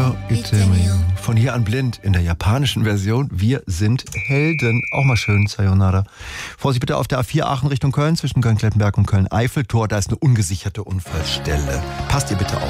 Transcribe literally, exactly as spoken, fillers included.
Tokyo Itemi. Von hier an blind in der japanischen Version. Wir sind Helden. Auch mal schön, Sayonara. Vorsicht bitte auf der A vier Aachen Richtung Köln, zwischen Köln-Klettenberg und Köln-Eiffeltor. Da ist eine ungesicherte Unfallstelle. Passt ihr bitte auf.